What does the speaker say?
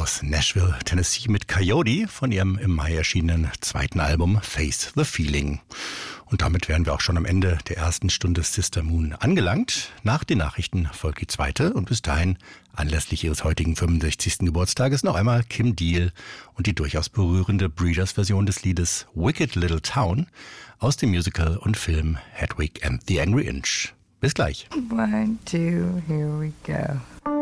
aus Nashville, Tennessee mit Coyote von ihrem im Mai erschienenen zweiten Album Face the Feeling. Und damit wären wir auch schon am Ende der ersten Stunde Sister Moon angelangt. Nach den Nachrichten folgt die zweite und bis dahin anlässlich ihres heutigen 65. Geburtstages noch einmal Kim Deal und die durchaus berührende Breeders-Version des Liedes Wicked Little Town aus dem Musical und Film Hedwig and the Angry Inch. Bis gleich. 1, 2, here we go.